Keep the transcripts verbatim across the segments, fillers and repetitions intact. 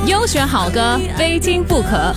优选好歌，非听不可。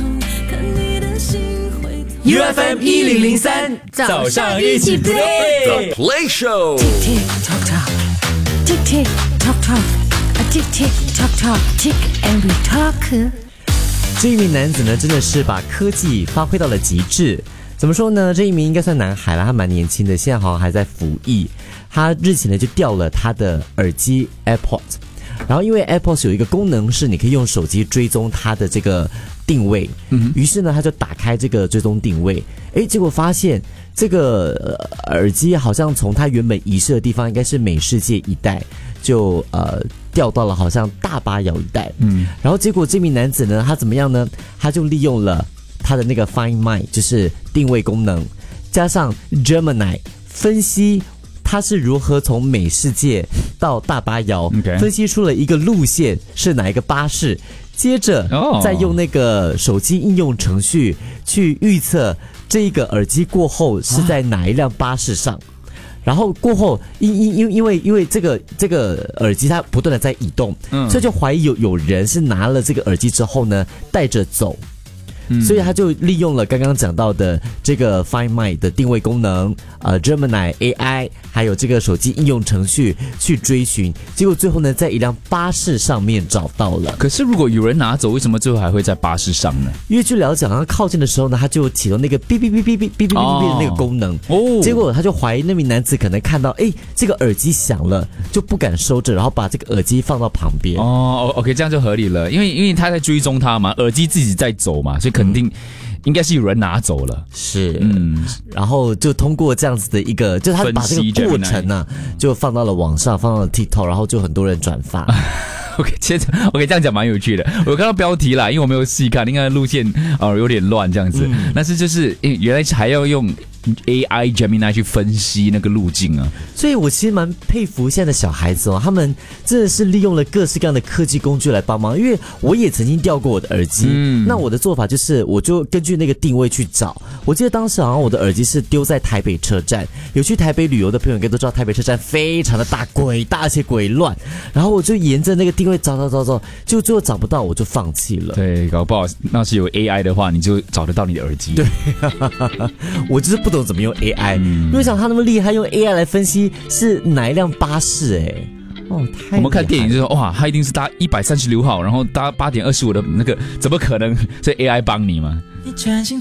U F M 一零零三，早上一起 play The Play Show。 Tick tick tock tock, tick tick tock tock, tick tick tock tock, tick and we talk。 这一名男子呢，真的是把科技发挥到了极致。怎么说呢？这一名应该算男孩啦，他蛮年轻的，现在好像还在服役。他日前呢就掉了他的耳机 AirPods， 然后因为 AirPods 有一个功能是你可以用手机追踪它的这个定位，嗯，于是呢他就打开这个追踪定位，诶，结果发现这个、呃、耳机好像从他原本遗失的地方，应该是美世界一带，就呃掉到了好像大巴窑一带，嗯，然后结果这名男子呢，他怎么样呢？他就利用了他的那个 Find My， 就是定位功能，加上 Gemini 分析他是如何从美世界到大巴窑， okay. 分析出了一个路线是哪一个巴士，接着再用那个手机应用程序去预测这一个耳机过后是在哪一辆巴士上。然后过后，因因因因为因为这个这个耳机它不断的在移动，嗯，所以就怀疑有有人是拿了这个耳机之后呢带着走。所以他就利用了刚刚讲到的这个 Find My 的定位功能，呃 Gemini A I， 还有这个手机应用程序去追寻，结果最后呢在一辆巴士上面找到了。 可是如果有人拿走，为什么最后还会在巴士上呢？ 因为据了解，好像靠近的时候呢，他就启动那个哔哔哔哔哔哔哔哔的那个功能，哦，结果他就怀疑那名男子可能看到，哎，这个耳机响了，就不敢收着，然后把这个耳机放到旁边。 哦 ，OK， 这样就合理了，因为因为他在追踪他嘛，耳机自己在走嘛，所以肯定应该是有人拿走了。 是，嗯，然后就通过这样子的一个，就他把这个过程呢、啊，就放到了网上，放到了 TikTok， 然后就很多人转发。 OK， 接着 OK， 这样讲蛮有趣的。我看到标题啦，因为我没有细看，应该路线啊、呃、有点乱这样子。嗯、但是就是原来还要用 A I Gemini 去分析那个路径啊。 所以我其实蛮佩服现在的小孩子哦，他们真的是利用了各式各样的科技工具来帮忙。因为我也曾经掉过我的耳机，嗯，那我的做法就是我就根据那个定位去找。我记得当时好像我的耳机是丢在台北车站，有去台北旅游的朋友应该都知道台北车站非常的大，鬼大而且鬼乱。然后我就沿着那个定位找找找找，结果最后找不到，我就放弃了。 对，搞不好那是有 A I 的话，你就找得到你的耳机。 对，我就是不懂怎么用 A I，嗯、因为想他那么厉害，用 A I 来分析是哪一辆巴士、欸，哎。哦，太我们看电影就说哇，他一定是搭一百三十六号，然后搭八点二十五的那个，怎么可能？所以 A I 帮你嘛。你专心